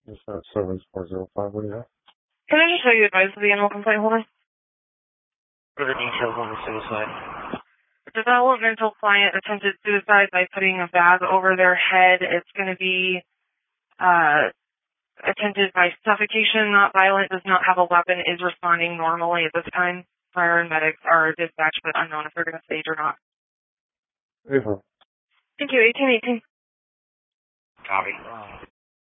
Is that 7405? What do you have? Can I just show you advice of the animal complaint holder? What are the details on the suicide? A developmental client attempted suicide by putting a bag over their head. It's going to be attempted by suffocation, not violent, does not have a weapon, is responding normally at this time. Fire and medics are dispatched, but unknown if they're going to stage or not. April. Thank you. 1818. Copy.